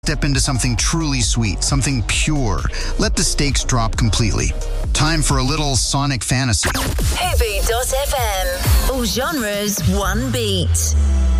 Step into something truly sweet, something pure. Let the stakes drop completely. Time for a little sonic fantasy. Heavy.fm. All genres, one beat.